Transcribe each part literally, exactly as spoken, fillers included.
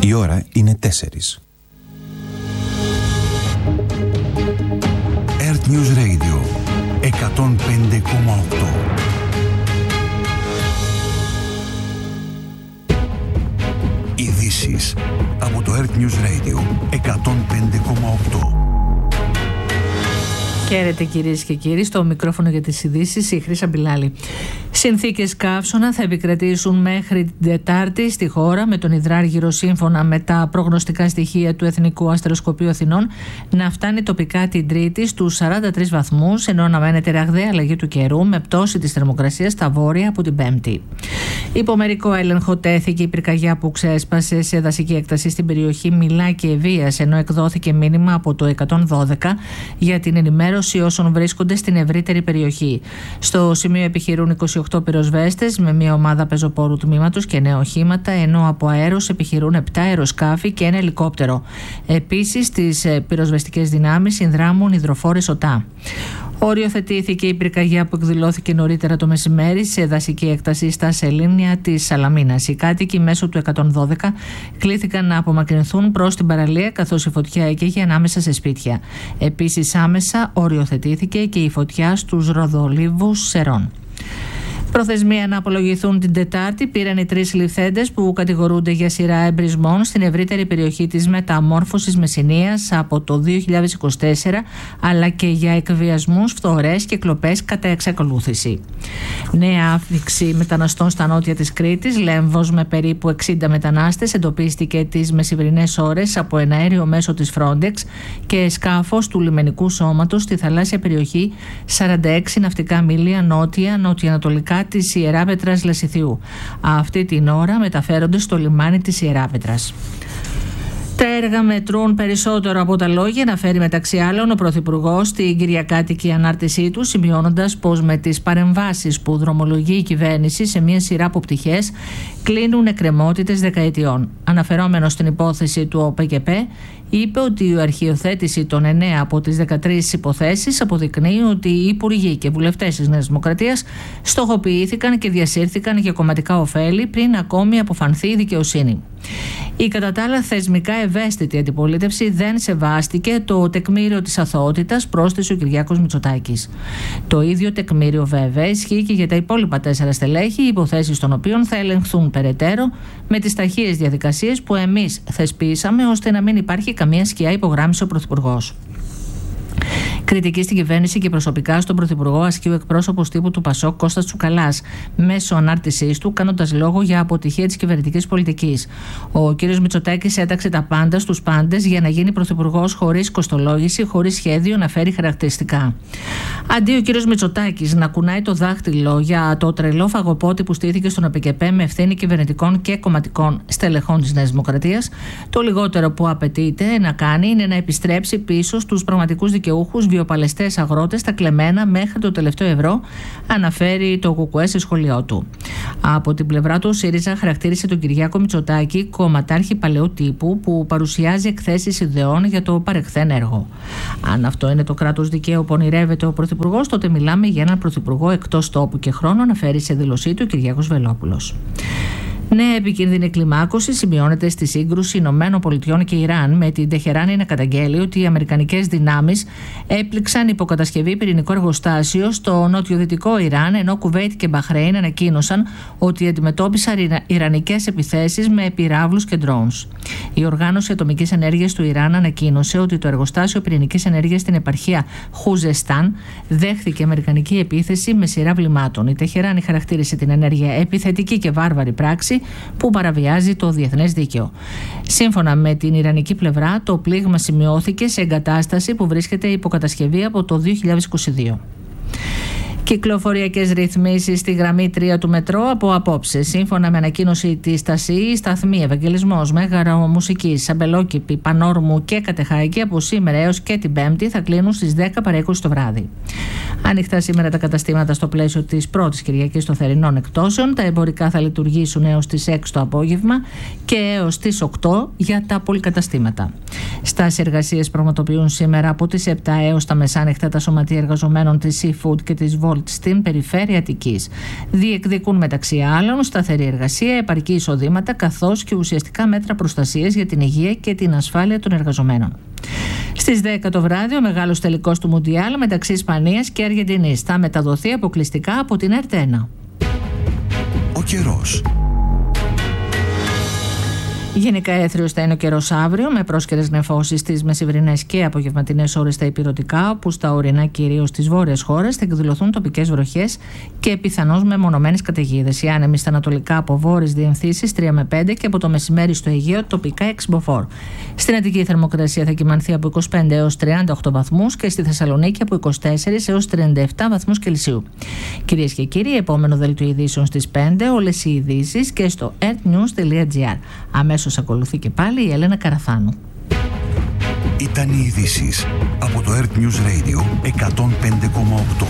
Η ώρα είναι τέσσερις. Earth News Radio εκατόν πέντε κόμμα οκτώ. Ειδήσεις από το Earth News Radio εκατόν πέντε κόμμα οκτώ. Χαίρετε κυρίες και κύριοι, στο μικρόφωνο για τις ειδήσεις η Χρύσα Μπιλάλη. Συνθήκες καύσωνα θα επικρατήσουν μέχρι την Τετάρτη στη χώρα, με τον υδράργυρο σύμφωνα με τα προγνωστικά στοιχεία του Εθνικού Αστεροσκοπείου Αθηνών να φτάνει τοπικά την Τρίτη στους σαράντα τρεις βαθμούς, ενώ αναμένεται ραγδαία αλλαγή του καιρού με πτώση της θερμοκρασίας στα βόρεια από την Πέμπτη. Υπό μερικό έλεγχο τέθηκε η πυρκαγιά που ξέσπασε σε δασική έκταση στην περιοχή Μιλά και Ευβοίας, ενώ εκδόθηκε μήνυμα από το εκατόν δώδεκα για την ενημέρωση όσων βρίσκονται στην ευρύτερη περιοχή. Στο σημείο επιχειρούν είκοσι οκτώ πυροσβέστες με μια ομάδα πεζοπόρου τμήματος και νέα οχήματα, ενώ από αέρος επιχειρούν επτά αεροσκάφη και ένα ελικόπτερο. Επίσης, στις πυροσβεστικές δυνάμεις συνδράμουν υδροφόρες ΟΤΑ. Οριοθετήθηκε η πυρκαγιά που εκδηλώθηκε νωρίτερα το μεσημέρι σε δασική έκταση στα σελήνια της Σαλαμίνας. Οι κάτοικοι μέσω του εκατόν δώδεκα κλήθηκαν να απομακρυνθούν προς την παραλία, καθώς η φωτιά έκαιγε ανάμεσα σε σπίτια. Επίσης, άμεσα οριοθετήθηκε και η φωτιά στους ροδολίβους Σερών. Προθεσμία να απολογηθούν την Τετάρτη πήραν οι τρεις ληφθέντες που κατηγορούνται για σειρά εμπρισμών στην ευρύτερη περιοχή της μεταμόρφωσης Μεσσηνίας από το δύο χιλιάδες είκοσι τέσσερα, αλλά και για εκβιασμούς, φθορές και κλοπές κατά εξακολούθηση. Νέα άφηξη μεταναστών στα νότια της Κρήτης, Λέμβος με περίπου εξήντα μετανάστες, εντοπίστηκε τις μεσημβρινές ώρες από ένα αέριο μέσο της Frontex και σκάφος του λιμενικού σώματος στη θαλάσσια περιοχή σαράντα έξι ναυτικά μίλια νότια-νοτιοανατολικά της Ιεράπετρας Λασιθιού. Αυτή την ώρα μεταφέρονται στο λιμάνι της Ιεράπετρας. Τα έργα μετρούν περισσότερο από τα λόγια, αναφέρει μεταξύ άλλων ο Πρωθυπουργός στην κυριακάτικη ανάρτησή του, σημειώνοντας πως με τις παρεμβάσεις που δρομολογεί η κυβέρνηση σε μια σειρά από πτυχές κλείνουν εκκρεμότητες δεκαετιών. Αναφερόμενος στην υπόθεση του ΟΠΕΚΕΠ, είπε ότι η αρχιοθέτηση των εννέα από τις δεκατρείς υποθέσεις αποδεικνύει ότι οι υπουργοί και βουλευτές της Νέας Δημοκρατίας στοχοποιήθηκαν και διασύρθηκαν για κομματικά ωφέλη πριν ακόμη αποφανθεί η δικαιοσύνη. Η κατά τα άλλα θεσμικά ευαίσθητη αντιπολίτευση δεν σεβάστηκε το τεκμήριο της αθωότητας, πρόσθεσε ο Κυριάκος Μητσοτάκης. Το ίδιο τεκμήριο βέβαια ισχύει και για τα υπόλοιπα τέσσερα στελέχη, οι υποθέσεις των οποίων θα ελεγχθούν περαιτέρω με τις ταχείες διαδικασίες που εμείς θεσπίσαμε, ώστε να μην υπάρχει καμία σκιά, υπογράμμισε ο Πρωθυπουργός. Κριτική στην κυβέρνηση και προσωπικά στον Πρωθυπουργό ασκεί ο εκπρόσωπος τύπου του Πασόκ Κώστας Τσουκαλάς, μέσω ανάρτησής του, κάνοντας λόγο για αποτυχία της κυβερνητικής πολιτικής. Ο κ. Μητσοτάκης έταξε τα πάντα στους πάντες για να γίνει πρωθυπουργός χωρίς κοστολόγηση, χωρίς σχέδιο να φέρει χαρακτηριστικά. Αντί ο κ. Μητσοτάκης να κουνάει το δάχτυλο για το τρελό φαγοπότη που στήθηκε στον ΟΠΕΚΕΠ με ευθύνη κυβερνητικών και κομματικών στελεχών της Νέας Δημοκρατίας, το λιγότερο που απαιτείται να κάνει είναι να επιστρέψει πίσω στους πραγματικούς δικαιούχους, βιοπαλαιστές αγρότες, τα κλεμμένα μέχρι το τελευταίο ευρώ, αναφέρει το ΚΚΕ σε σχολείο του. Από την πλευρά του, ο ΣΥΡΙΖΑ χαρακτήρισε τον Κυριάκο Μητσοτάκη κομματάρχη παλαιού τύπου που παρουσιάζει εκθέσεις ιδεών για το παρεχθέν έργο. Αν αυτό είναι το κράτος δικαίου που ονειρεύεται ο Πρωθυπουργός, τότε μιλάμε για έναν Πρωθυπουργό εκτός τόπου και χρόνου, αναφέρει σε δήλωσή του ο Κυριάκος Βελόπουλος. Νέα επικίνδυνη κλιμάκωση σημειώνεται στη σύγκρουση Ηνωμένων Πολιτειών και Ιράν, με την Τεχεράνη να καταγγέλει ότι οι αμερικανικές δυνάμεις έπληξαν υποκατασκευή πυρηνικό εργοστάσιο στο νοτιοδυτικό Ιράν, ενώ Κουβέιτ και Μπαχρέιν ανακοίνωσαν ότι αντιμετώπισαν ιρανικές επιθέσεις με πυράβλους και drones. Η Οργάνωση Ατομικής Ενέργειας του Ιράν ανακοίνωσε ότι το εργοστάσιο πυρηνικής ενέργειας στην επαρχία Χουζεστάν δέχθηκε αμερικανική επίθεση με σειρά βλημάτων. Η Τεχεράνη χαρακτήρισε την ενέργεια επιθετική και βάρβαρη πράξη που παραβιάζει το διεθνές δίκαιο. Σύμφωνα με την ιρανική πλευρά, το πλήγμα σημειώθηκε σε εγκατάσταση που βρίσκεται υποκατασκευή από το δύο χιλιάδες είκοσι δύο. Κυκλοφοριακές ρυθμίσεις στη γραμμή τρία του μετρό από απόψε. Σύμφωνα με ανακοίνωση της ΤΑΣΗ, οι σταθμοί Ευαγγελισμός, Μέγαρο Μουσικής, Σαμπελόκηπη, Πανόρμου και Κατεχάκη από σήμερα έως και την Πέμπτη θα κλείνουν στις δέκα παρά είκοσι το βράδυ. Ανοιχτά σήμερα τα καταστήματα στο πλαίσιο της πρώτης Κυριακής των θερινών εκτόσεων. Τα εμπορικά θα λειτουργήσουν έως τις έξι το απόγευμα και έως τις οκτώ για τα πολυκαταστήματα. Στάσεις εργασίες πραγματοποιούν σήμερα από τις επτά έως τα μεσάνυχτα τα σωματεία εργαζομένων της Seafood και της Vol Βόλτ στην περιφέρεια Αττικής. Διεκδικούν μεταξύ άλλων σταθερή εργασία, επαρκή εισοδήματα καθώς και ουσιαστικά μέτρα προστασίας για την υγεία και την ασφάλεια των εργαζομένων. Στις δέκα το βράδυ, ο μεγάλος τελικός του Μουντιάλ μεταξύ Ισπανίας και Αργεντινής θα μεταδοθεί αποκλειστικά από την ΕΡΤ ένα. Ο καιρός. Γενικά έθριος θα είναι ο καιρός αύριο, με πρόσκαιρες νεφώσεις στις μεσημβρινές και απογευματινές ώρες στα υπηρετικά, όπου στα ορεινά κυρίως στις βόρειες χώρες θα εκδηλωθούν τοπικές βροχές και πιθανώς μεμονωμένες καταιγίδες. Οι άνεμοι στα ανατολικά από βόρειες διευθύνσεις τρία με πέντε και από το μεσημέρι στο Αιγαίο τοπικά έξι μποφόρ. Στην Αττική η θερμοκρασία θα κυμανθεί από είκοσι πέντε έως τριάντα οκτώ βαθμούς και στη Θεσσαλονίκη από είκοσι τέσσερα έως τριάντα επτά βαθμούς Κελσίου. Κυρίες και κύριοι, επόμενο δελτίο ειδήσεων στις πέντε, όλες οι ειδήσεις και στο ertnews τελεία gr. Αμέσως ακολουθεί και πάλι η Έλενα Καραθάνου. Ήταν οι ειδήσεις από το Earth News Radio εκατόν πέντε κόμμα οκτώ.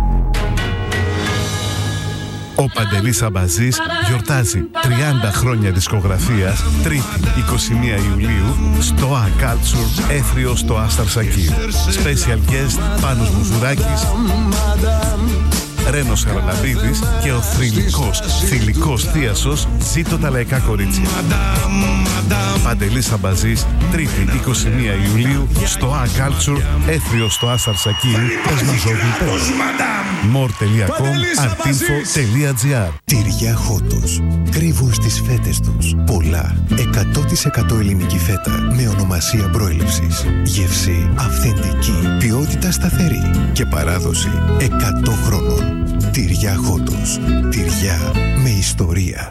Ο Παντελής Αμπαζής γιορτάζει τριάντα χρόνια δισκογραφίας, Τρίτη είκοσι μία Ιουλίου, στο A Culture, έθριο στο Άσταρ Σακίου. Special guest Πάνος Μουζουράκης, Ρένος Χαραλαμπίδης και ο θρυλικός, θηλυκός θίασος Ζήτω τα λαϊκά κορίτσια. Παντελής Αμπαζής, Τρίτη είκοσι μία Ιουλίου, στο A Culture, έθριο στο Άσταρ Σακίου, Πεσμαζόγλου πέντε. μορ τελεία κομ, αρτίνφο τελεία gr. Τυριά Χότος. Κρύβουν στις φέτες τους πολλά. εκατό τοις εκατό ελληνική φέτα με ονομασία προέλευσης. Γεύση αυθεντική, ποιότητα σταθερή και παράδοση εκατό χρόνων. Τυριά Χότος. Τυριά με ιστορία.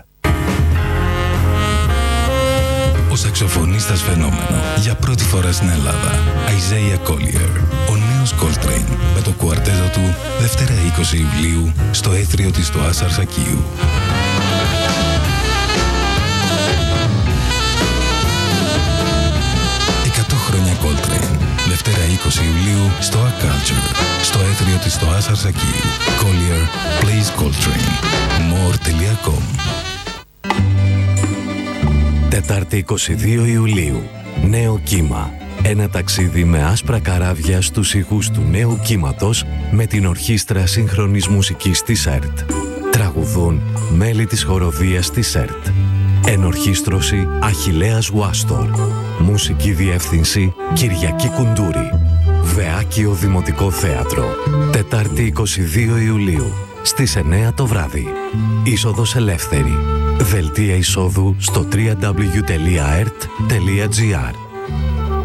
Ο σαξοφωνίστας φαινόμενο για πρώτη φορά στην Ελλάδα, Isaiah Collier, ο νέος Coltrane, με το κουαρτέτο του Δευτέρα είκοσι Ιουλίου στο έθριο της του Άσταρ Σακίου. εκατό χρόνια Coltrane, Δευτέρα είκοσι Ιουλίου στο A Culture, στο έθριο της του Άσταρ Σακίου. Collier plays Coltrane. μορ τελεία κομ. Τετάρτη είκοσι δύο Ιουλίου. Νέο κύμα. Ένα ταξίδι με άσπρα καράβια στους ήχους του νέου κύματος με την Ορχήστρα Σύγχρονης Μουσικής της ΕΡΤ. Τραγουδούν μέλη της χοροδίας της ΕΡΤ. Ενορχήστρωση Αχιλλέας Γουάστορ. Μουσική διεύθυνση Κυριακή Κουντούρη. Βεάκιο Δημοτικό Θέατρο. Τετάρτη είκοσι δύο Ιουλίου στις εννέα το βράδυ. Είσοδος ελεύθερη. Δελτία εισόδου στο double-u double-u double-u τελεία e r t τελεία g r.